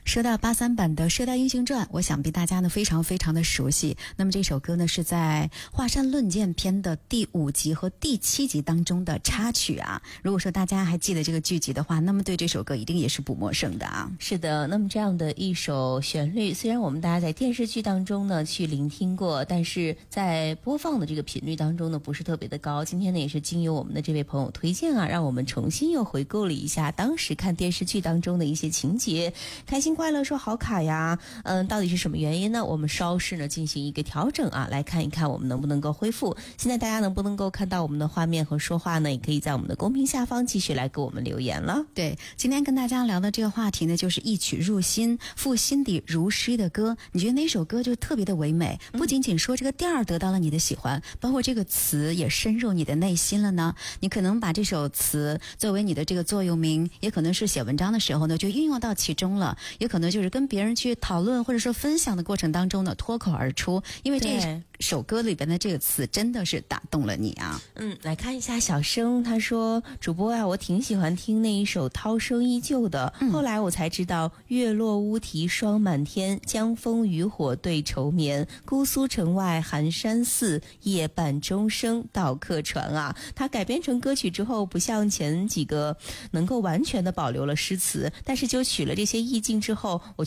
说到83版的《射雕英雄传》，我想必大家呢非常非常的熟悉。那么这首歌呢是在《华山论剑篇》的第5集和第7集当中的插曲啊。如果说大家还记得这个剧集的话，那么对这首歌一定也是不陌生的啊。 是的，那么这样的一首旋律，虽然我们大家在电视剧当中呢去聆听过，但是在播放的这个频率当中呢不是特别的高。今天呢也是经由我们的这位朋友推荐啊，让我们重新又回顾了一下当时看电视剧当中的一些情节，开心快乐说好卡呀，到底是什么原因呢？我们稍事呢进行一个调整啊，来看一看我们能不能够恢复。现在大家能不能够看到我们的画面和说话呢？也可以在我们的公屏下方继续来给我们留言了。 对，今天跟大家聊的这个话题呢，就是一曲入心、赋心底如诗的歌。你觉得哪首歌就特别的唯美？不仅仅说这个调儿得到了你的喜欢，包括这个词也深入你的内心了呢？你可能把这首词作为你的这个座右铭，也可能是写文章的时候呢就运用到其中了，也可能就是跟别人去讨论或者说分享的过程当中呢脱口而出，因为这首歌里边的这个词真的是打动了你啊。 来看一下小生，他说主播啊，我挺喜欢听那一首涛声依旧的，后来我才知道月落乌啼霜满天，江枫渔火对愁眠，姑苏城外寒山寺，夜半钟声到客船啊。他改编成歌曲之后，不像前几个能够完全的保留了诗词，但是就取了这些意境之后，我